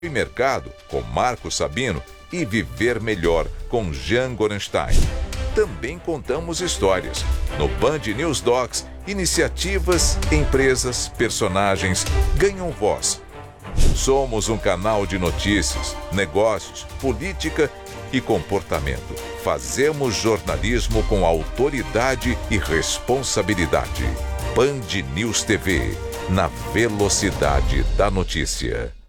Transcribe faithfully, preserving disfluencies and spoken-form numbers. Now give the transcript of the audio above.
e Mercado, com Marco Sabino, e Viver Melhor, com Jean Gorenstein. Também contamos histórias. No Band News Docs, iniciativas, empresas, personagens ganham voz. Somos um canal de notícias, negócios, política e comportamento. Fazemos jornalismo com autoridade e responsabilidade. Band News T V, na velocidade da notícia.